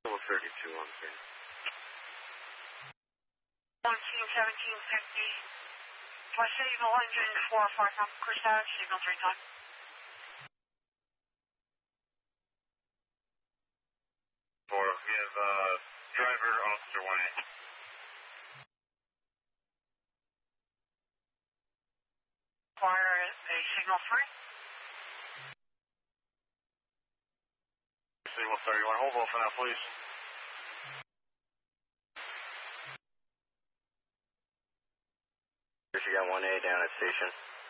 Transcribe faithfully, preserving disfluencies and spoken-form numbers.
thirty-two on three. Seventeen, seventeen fifty. Plus signal engine four five from Chris out, signal three time. Four, we have uh, driver officer one A. Require a signal three. Signal thirty, you want to hold off for now, please? You got one A down at station.